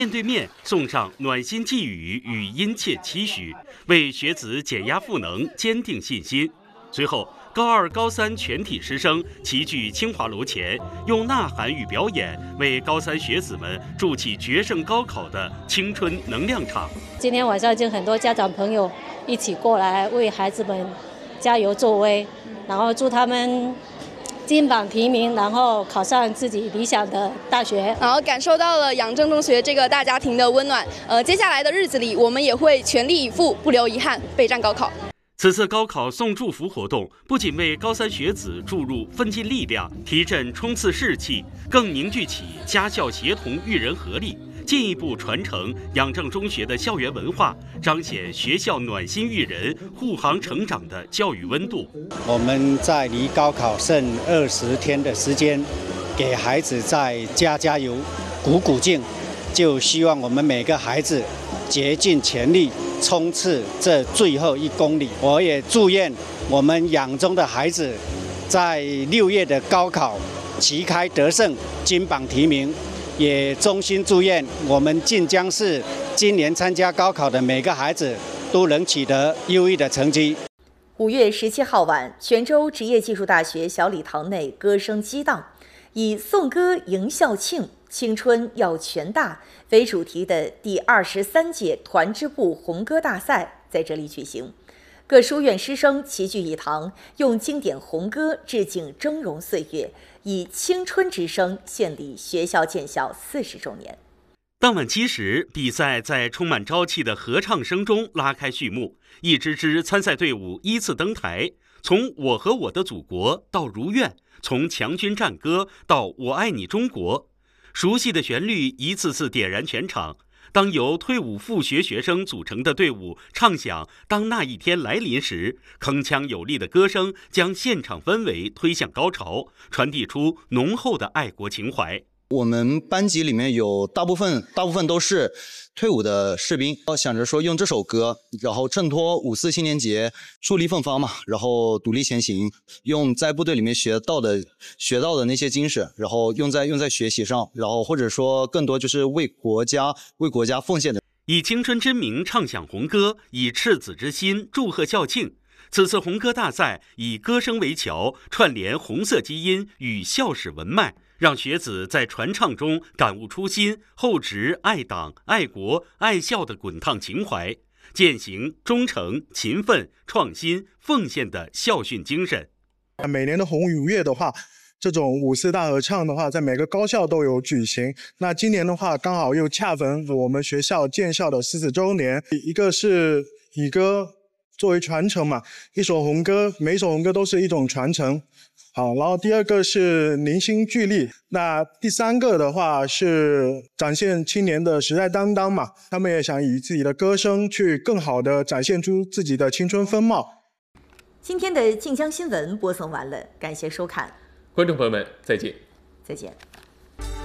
面对面送上暖心寄语与殷切期许，为学子减压赋能坚定信心。随后，高二、高三全体师生齐聚清华楼前，用呐喊与表演为高三学子们筑起决胜高考的青春能量场。 今天晚上就很多家长朋友一起过来为孩子们加油助威，然后祝他们金榜题名，然后考上自己理想的大学， 然后感受到了养正中学这个大家庭的温暖。接下来的日子里，我们也会全力以赴，不留遗憾，备战高考。 此次高考送祝福活动不仅为高三学子注入奋进力量，提振冲刺士气，更凝聚起家校协同育人合力，进一步传承养正中学的校园文化，彰显学校暖心育人、护航成长的教育温度。 我们在离高考剩20天的时间，给孩子再加油、鼓劲，就希望我们每个孩子竭尽全力冲刺这最后1公里。我也祝愿我们养中的孩子在6月的高考旗开得胜，金榜题名。也衷心祝愿我们晋江市今年参加高考的每个孩子都能取得优异的成绩。 5月17号晚，泉州职业技术大学小礼堂内歌声激荡，以颂歌迎校庆、青春要全大为主题的第23届团支部红歌大赛在这里举行。各书院师生齐聚一堂，用经典红歌致敬峥嵘岁月，以青春之声献礼学校建校40周年。 当晚7时，比赛在充满朝气的合唱声中拉开序幕，一支支参赛队伍依次登台，从我和我的祖国到如愿，从强军战歌到我爱你中国，熟悉的旋律一次次点燃全场。当由退伍复学学生组成的队伍唱响当那一天来临时，铿锵有力的歌声将现场氛围推向高潮，传递出浓厚的爱国情怀。 我们班级里面有大部分都是退伍的士兵，想着说用这首歌，然后衬托54青年节树立奋发嘛，然后独立前行，用在部队里面学到的那些精神，然后用在学习上，然后或者说更多就是为国家奉献的。 以青春之名唱响红歌，以赤子之心祝贺校庆。此次红歌大赛以歌声为桥，串联红色基因与校史文脉，让学子在传唱中感悟初心、厚植爱党、爱国、爱校的滚烫情怀，践行忠诚、勤奋、创新、奉献的校训精神。 每年的红五月的话，这种54大合唱的话，在每个高校都有举行。那今年的话，刚好又恰逢我们学校建校的40周年，一个是以歌作为传承嘛，一首红歌，每一首红歌都是一种传承。好，然后第二个是凝心聚力，那第3个的话是展现青年的时代担当嘛，他们也想以自己的歌声去更好的展现出自己的青春风貌。 今天的晋江新闻播送完了，感谢收看， 观众朋友们，再见。 再见。